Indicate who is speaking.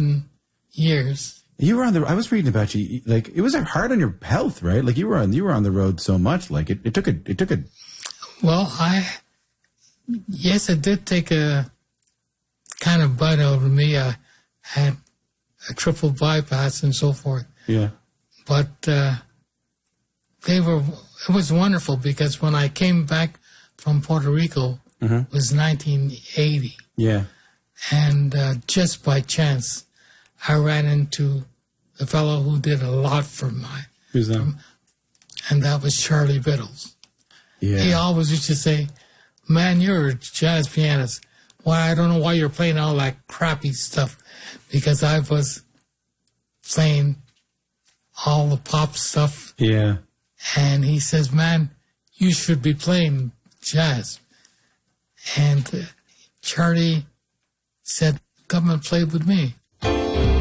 Speaker 1: 7 years.
Speaker 2: You were on the. I was reading about you. Like it was hard on your health, right? Like you were on the road so much. Like it took a.
Speaker 1: Well, yes, it did take a kind of bite out of me. I had a triple bypass and so forth.
Speaker 2: Yeah.
Speaker 1: But it was wonderful because when I came back from Puerto Rico, it was 1980.
Speaker 2: Yeah.
Speaker 1: And just by chance, I ran into the fellow who did a lot for my...
Speaker 2: Who's that?
Speaker 1: And that was Charlie Biddles.
Speaker 2: Yeah.
Speaker 1: He always used to say, man, you're a jazz pianist. Why, I don't know why you're playing all that crappy stuff. Because I was playing all the pop stuff.
Speaker 2: Yeah.
Speaker 1: And he says, man, you should be playing jazz. And Charlie said, come and play with me.